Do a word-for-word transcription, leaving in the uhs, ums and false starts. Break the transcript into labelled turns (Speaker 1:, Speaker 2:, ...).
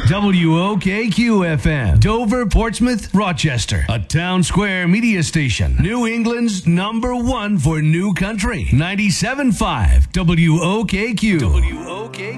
Speaker 1: W O K Q F M, Dover, Portsmouth, Rochester. A Town Square media station. New England's number one for new country. ninety-seven point five W O K Q. W O K Q.